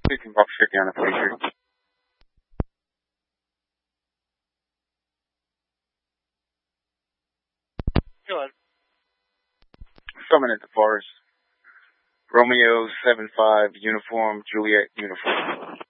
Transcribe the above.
You can box 50 on the 23. Go ahead. Summon at the forest. Romeo 75 uniform, Juliet uniform.